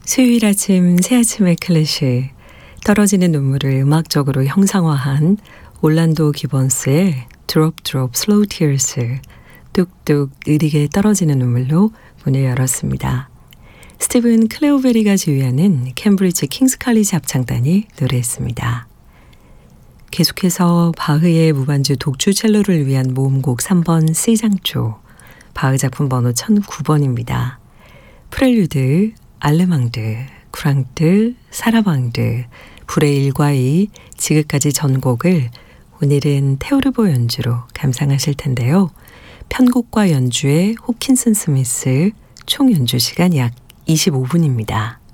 수요일 아침 새 아침의 클래식 떨어지는 눈물을 음악적으로 형상화한 올란도 기번스의 Drop Drop Slow Tears 뚝뚝 느리게 떨어지는 눈물로 문을 열었습니다. 스티븐 클레오베리가 지휘하는 캠브리지 킹스 칼리지 합창단이 노래했습니다. 계속해서 바흐의 무반주 독주 첼로를 위한 모음곡 3번 C장조 바흐 작품 번호 1009번입니다. 프렐류드, 알레망드, 쿠랑트, 사라방드, 불의 1과 2, 지그까지 전곡을 오늘은 테오르보 연주로 감상하실 텐데요. 편곡과 연주의 호킨슨 스미스 총 연주 시간 약 25분입니다.